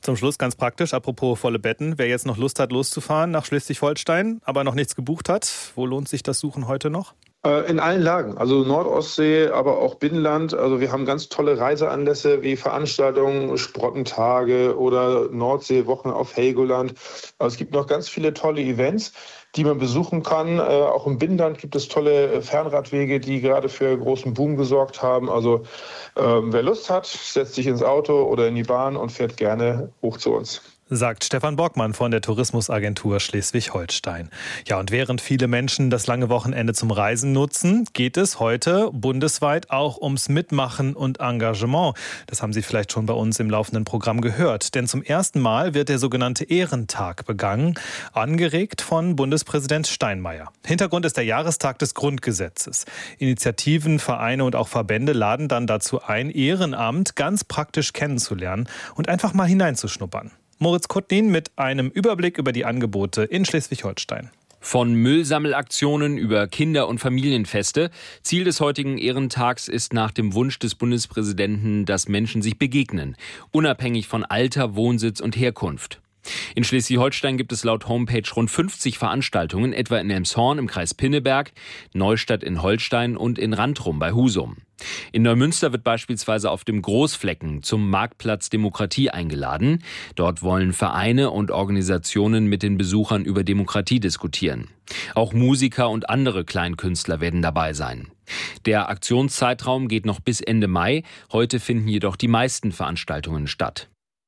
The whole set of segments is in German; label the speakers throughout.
Speaker 1: Zum Schluss ganz praktisch, apropos volle Betten. Wer jetzt noch Lust hat, loszufahren nach Schleswig-Holstein, aber noch nichts gebucht hat, wo lohnt sich das Suchen heute noch?
Speaker 2: In allen Lagen, also Nordostsee, aber auch Binnenland. Also wir haben ganz tolle Reiseanlässe wie Veranstaltungen, Sprottentage oder Nordseewochen auf Helgoland. Also es gibt noch ganz viele tolle Events, die man besuchen kann. Auch im Binnenland gibt es tolle Fernradwege, die gerade für großen Boom gesorgt haben. Also wer Lust hat, setzt sich ins Auto oder in die Bahn und fährt gerne hoch zu uns.
Speaker 1: Sagt Stefan Borgmann von der Tourismusagentur Schleswig-Holstein. Ja, und während viele Menschen das lange Wochenende zum Reisen nutzen, geht es heute bundesweit auch ums Mitmachen und Engagement. Das haben Sie vielleicht schon bei uns im laufenden Programm gehört. Denn zum ersten Mal wird der sogenannte Ehrentag begangen, angeregt von Bundespräsident Steinmeier. Hintergrund ist der Jahrestag des Grundgesetzes. Initiativen, Vereine und auch Verbände laden dann dazu ein, Ehrenamt ganz praktisch kennenzulernen und einfach mal hineinzuschnuppern. Moritz Kuttlin mit einem Überblick über die Angebote in Schleswig-Holstein.
Speaker 3: Von Müllsammelaktionen über Kinder- und Familienfeste. Ziel des heutigen Ehrentags ist nach dem Wunsch des Bundespräsidenten, dass Menschen sich begegnen, unabhängig von Alter, Wohnsitz und Herkunft. In Schleswig-Holstein gibt es laut Homepage rund 50 Veranstaltungen, etwa in Elmshorn im Kreis Pinneberg, Neustadt in Holstein und in Randrum bei Husum. In Neumünster wird beispielsweise auf dem Großflecken zum Marktplatz Demokratie eingeladen. Dort wollen Vereine und Organisationen mit den Besuchern über Demokratie diskutieren. Auch Musiker und andere Kleinkünstler werden dabei sein. Der Aktionszeitraum geht noch bis Ende Mai. Heute finden jedoch die meisten Veranstaltungen statt.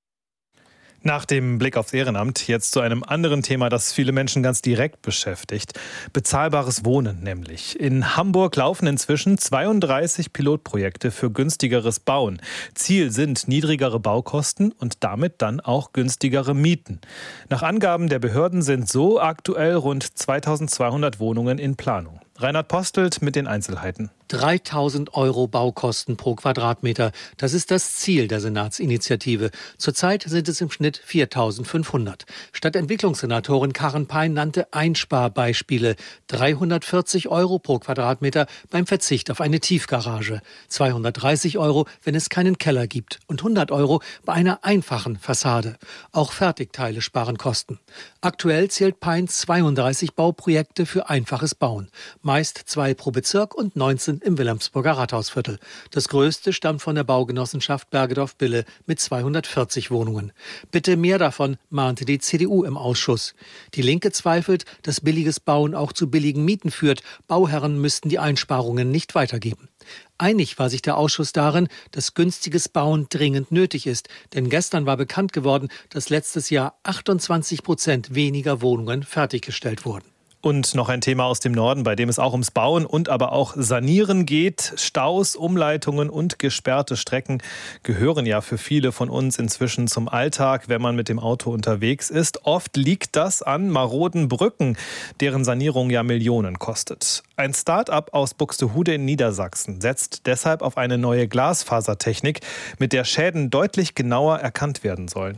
Speaker 1: Nach dem Blick aufs Ehrenamt jetzt zu einem anderen Thema, das viele Menschen ganz direkt beschäftigt. Bezahlbares Wohnen nämlich. In Hamburg laufen inzwischen 32 Pilotprojekte für günstigeres Bauen. Ziel sind niedrigere Baukosten und damit dann auch günstigere Mieten. Nach Angaben der Behörden sind so aktuell rund 2200 Wohnungen in Planung. Reinhard Postelt mit den Einzelheiten.
Speaker 4: 3.000 € Baukosten pro Quadratmeter. Das ist das Ziel der Senatsinitiative. Zurzeit sind es im Schnitt 4.500. Stadtentwicklungssenatorin Karen Pein nannte Einsparbeispiele. 340 € pro Quadratmeter beim Verzicht auf eine Tiefgarage. 230 €, wenn es keinen Keller gibt. Und 100 € bei einer einfachen Fassade. Auch Fertigteile sparen Kosten. Aktuell zählt Pein 32 Bauprojekte für einfaches Bauen. Meist 2 pro Bezirk und 19 im Wilhelmsburger Rathausviertel. Das größte stammt von der Baugenossenschaft Bergedorf-Bille mit 240 Wohnungen. Bitte mehr davon, mahnte die CDU im Ausschuss. Die Linke zweifelt, dass billiges Bauen auch zu billigen Mieten führt. Bauherren müssten die Einsparungen nicht weitergeben. Einig war sich der Ausschuss darin, dass günstiges Bauen dringend nötig ist. Denn gestern war bekannt geworden, dass letztes Jahr 28% weniger Wohnungen fertiggestellt wurden.
Speaker 1: Und noch ein Thema aus dem Norden, bei dem es auch ums Bauen und aber auch Sanieren geht. Staus, Umleitungen und gesperrte Strecken gehören ja für viele von uns inzwischen zum Alltag, wenn man mit dem Auto unterwegs ist. Oft liegt das an maroden Brücken, deren Sanierung ja Millionen kostet. Ein Start-up aus Buxtehude in Niedersachsen setzt deshalb auf eine neue Glasfasertechnik, mit der Schäden deutlich genauer erkannt werden sollen.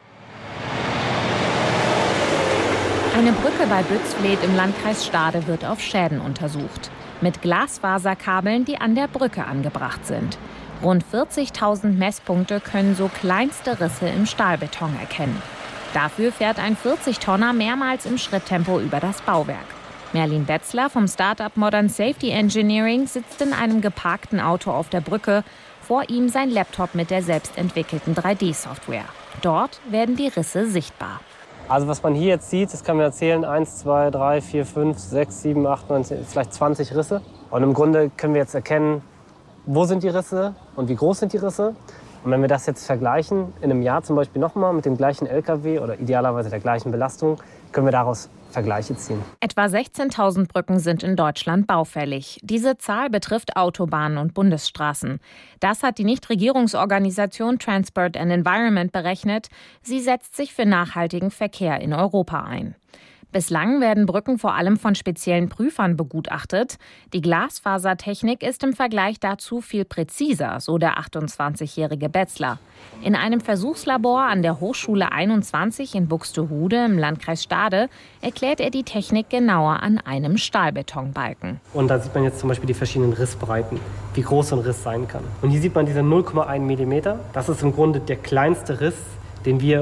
Speaker 5: Eine Brücke bei Bützfleth im Landkreis Stade wird auf Schäden untersucht. Mit Glasfaserkabeln, die an der Brücke angebracht sind. Rund 40.000 Messpunkte können so kleinste Risse im Stahlbeton erkennen. Dafür fährt ein 40-Tonner mehrmals im Schritttempo über das Bauwerk. Merlin Betzler vom Start-up Modern Safety Engineering sitzt in einem geparkten Auto auf der Brücke. Vor ihm sein Laptop mit der selbstentwickelten 3D-Software. Dort werden die Risse sichtbar.
Speaker 6: Also was man hier jetzt sieht, das kann man erzählen, 1, 2, 3, 4, 5, 6, 7, 8, 9, 10, vielleicht 20 Risse. Und im Grunde können wir jetzt erkennen, wo sind die Risse und wie groß sind die Risse. Und wenn wir das jetzt vergleichen, in einem Jahr zum Beispiel nochmal mit dem gleichen LKW oder idealerweise der gleichen Belastung, können wir daraus Vergleiche ziehen.
Speaker 5: Etwa 16.000 Brücken sind in Deutschland baufällig. Diese Zahl betrifft Autobahnen und Bundesstraßen. Das hat die Nichtregierungsorganisation Transport and Environment berechnet. Sie setzt sich für nachhaltigen Verkehr in Europa ein. Bislang werden Brücken vor allem von speziellen Prüfern begutachtet. Die Glasfasertechnik ist im Vergleich dazu viel präziser, so der 28-jährige Betzler. In einem Versuchslabor an der Hochschule 21 in Buxtehude im Landkreis Stade erklärt er die Technik genauer an einem Stahlbetonbalken.
Speaker 6: Und da sieht man jetzt zum Beispiel die verschiedenen Rissbreiten, wie groß so ein Riss sein kann. Und hier sieht man diese 0,1 mm. Das ist im Grunde der kleinste Riss, den wir